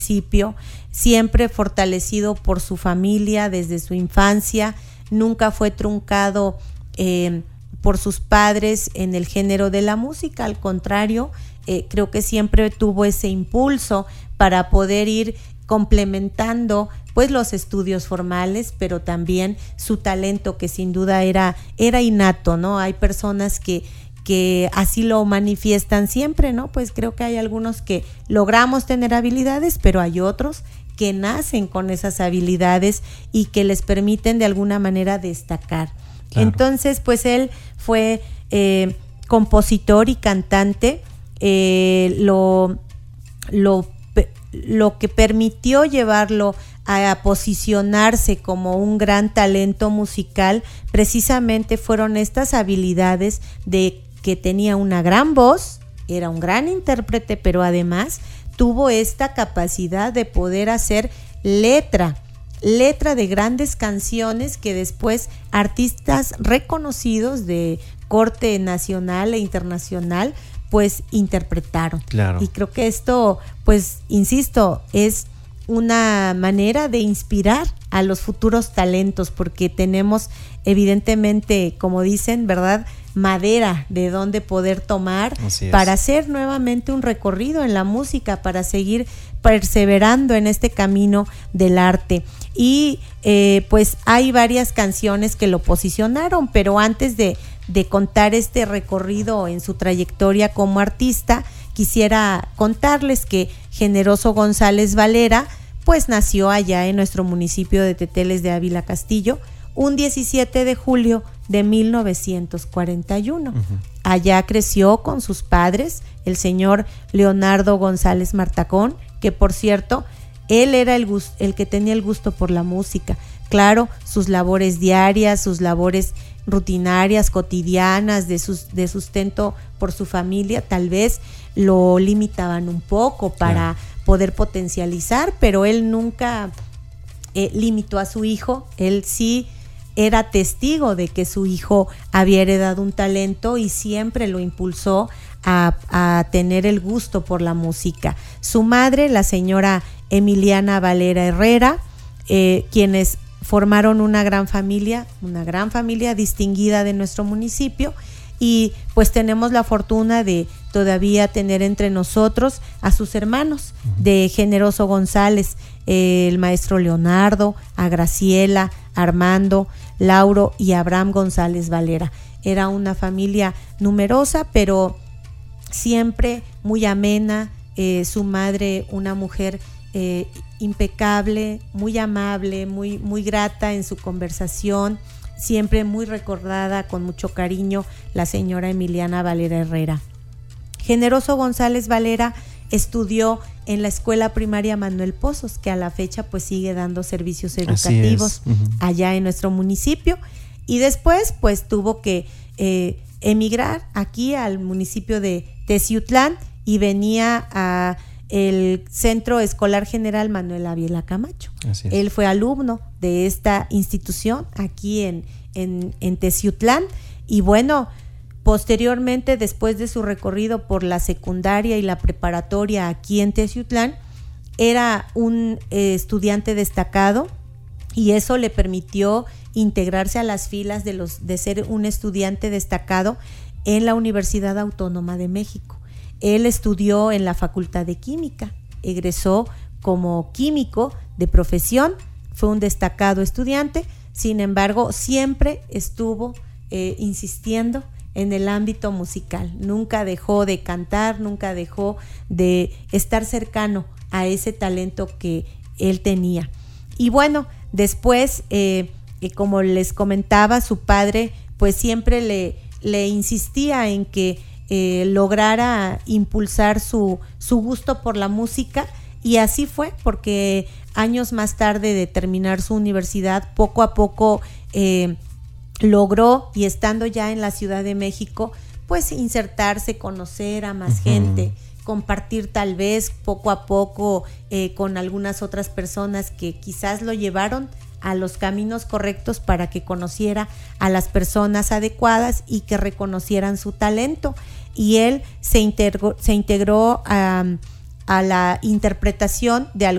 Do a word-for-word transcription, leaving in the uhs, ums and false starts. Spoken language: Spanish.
municipio, siempre fortalecido por su familia desde su infancia, nunca fue truncado eh, por sus padres en el género de la música, al contrario, eh, creo que siempre tuvo ese impulso para poder ir complementando pues los estudios formales, pero también su talento, que sin duda era, era innato, ¿no? Hay personas que, que así lo manifiestan siempre, ¿no? Pues creo que hay algunos que logramos tener habilidades, pero hay otros que nacen con esas habilidades y que les permiten de alguna manera destacar. Claro. Entonces, pues él fue eh, compositor y cantante, eh, lo, lo, lo que permitió llevarlo a posicionarse como un gran talento musical, precisamente fueron estas habilidades de que tenía una gran voz, era un gran intérprete, pero además tuvo esta capacidad de poder hacer letra, letra de grandes canciones que después artistas reconocidos de corte nacional e internacional pues interpretaron. Claro. Y creo que esto, pues insisto, es una manera de inspirar a los futuros talentos, porque tenemos evidentemente, como dicen, ¿verdad?, madera de donde poder tomar para hacer nuevamente un recorrido en la música, para seguir perseverando en este camino del arte. Y eh, pues hay varias canciones que lo posicionaron, pero antes de, de contar este recorrido en su trayectoria como artista, quisiera contarles que Generoso González Valera pues nació allá en nuestro municipio de Teteles de Ávila Castillo un diecisiete de julio de mil novecientos cuarenta y uno. Uh-huh. Allá creció con sus padres, el señor Leonardo González Martacón, que por cierto, él era el, gust- el que tenía el gusto por la música. Claro, sus labores diarias, sus labores rutinarias, cotidianas, de, sus, de sustento por su familia, tal vez lo limitaban un poco para yeah. poder potencializar, pero él nunca eh, limitó a su hijo. Él sí era testigo de que su hijo había heredado un talento y siempre lo impulsó a, a tener el gusto por la música. Su madre, la señora Emiliana Valera Herrera, eh, quienes formaron una gran familia, una gran familia distinguida de nuestro municipio, y pues tenemos la fortuna de todavía tener entre nosotros a sus hermanos de Generoso González, eh, el maestro Leonardo, a Graciela, Armando, Lauro y Abraham González Valera. Era una familia numerosa, pero siempre muy amena, eh, su madre una mujer eh, impecable, muy amable, muy, muy grata en su conversación, siempre muy recordada con mucho cariño, la señora Emiliana Valera Herrera. Generoso González Valera estudió en la escuela primaria Manuel Pozos, que a la fecha pues sigue dando servicios educativos uh-huh. allá en nuestro municipio, y después pues tuvo que eh, emigrar aquí al municipio de Teciutlán y venía a el Centro Escolar General Manuel Ávila Camacho. Él fue alumno de esta institución aquí en, en, en Teciutlán, y bueno, posteriormente, después de su recorrido por la secundaria y la preparatoria aquí en Teciutlán, era un eh, estudiante destacado, y eso le permitió integrarse a las filas de, los, de ser un estudiante destacado en la Universidad Autónoma de México. Él estudió en la Facultad de Química, egresó como químico de profesión, fue un destacado estudiante, sin embargo, siempre estuvo eh, insistiendo en el ámbito musical, nunca dejó de cantar, nunca dejó de estar cercano a ese talento que él tenía. Y bueno, después, eh, eh, como les comentaba, su padre pues siempre le, le insistía en que Eh, lograra impulsar su, su gusto por la música, y así fue, porque años más tarde de terminar su universidad, poco a poco eh, logró, y estando ya en la Ciudad de México, pues insertarse, conocer a más uh-huh. gente, compartir tal vez poco a poco eh, con algunas otras personas que quizás lo llevaron a los caminos correctos para que conociera a las personas adecuadas y que reconocieran su talento. Y él se integró, se integró a, a la interpretación de